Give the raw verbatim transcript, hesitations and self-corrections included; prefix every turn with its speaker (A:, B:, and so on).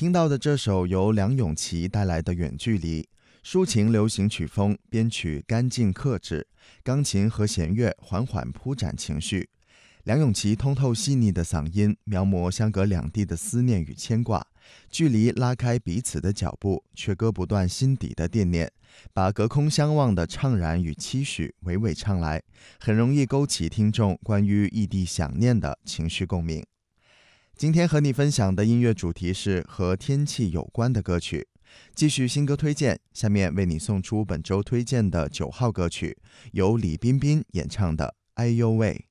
A: 听到的这首由梁咏琪带来的《远距离》，抒情流行曲风，编曲干净克制，钢琴和弦乐缓缓铺展情绪。梁咏琪通透细腻的嗓音，描摹相隔两地的思念与牵挂，距离拉开彼此的脚步，却割不断心底的惦念，把隔空相望的怅然与期许娓娓唱来，很容易勾起听众关于异地想念的情绪共鸣。今天和你分享的音乐主题是和天气有关的歌曲。继续新歌推荐，下面为你送出本周推荐的九号歌曲，由李彬彬演唱的《哎呦喂》。